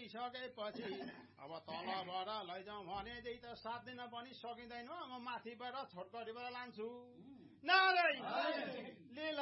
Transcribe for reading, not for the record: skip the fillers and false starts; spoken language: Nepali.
गरिसकेपछि अब तलबाट लैजाउँ भनेदेखि त 7 दिन पनि सकिँदैन। म माथिबाट छोटकरीबाट लान्छु। नारायण लीला